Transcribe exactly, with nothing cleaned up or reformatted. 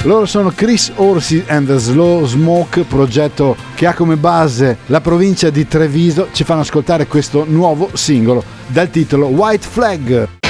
Loro sono Chris Orsi and the Slow Smoke, progetto che ha come base la provincia di Treviso. Ci fanno ascoltare questo nuovo singolo dal titolo White Flag.